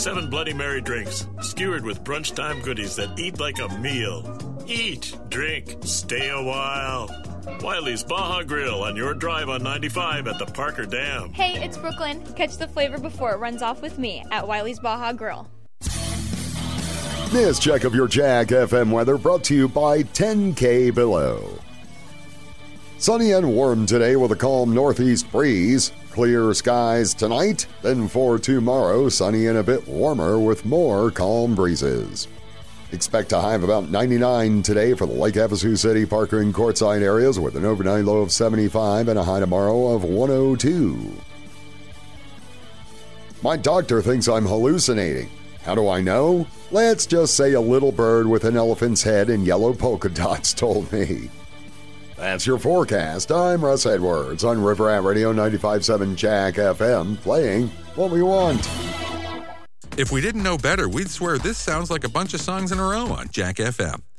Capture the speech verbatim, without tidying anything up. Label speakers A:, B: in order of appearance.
A: seven Bloody Mary drinks, skewered with brunch time goodies that eat like a meal. Eat, drink, stay a while. Wiley's Baja Grill on your drive on ninety-five at the Parker Dam.
B: Hey, it's Brooklyn. Catch the flavor before it runs off with me at Wiley's Baja Grill.
C: This check of your Jack F M weather brought to you by ten K Below. Sunny and warm today with a calm northeast breeze. Clear skies tonight, then for tomorrow, sunny and a bit warmer with more calm breezes. Expect a high of about ninety-nine today for the Lake Havasu City, Parker, and Quartzsite areas with an overnight low of seventy-five and a high tomorrow of one oh two. My doctor thinks I'm hallucinating. How do I know? Let's just say a little bird with an elephant's head and yellow polka dots told me. That's your forecast. I'm Russ Edwards on River Rat Radio ninety-five point seven Jack F M, playing what we want.
D: If we didn't know better, we'd swear this sounds like a bunch of songs in a row on Jack F M.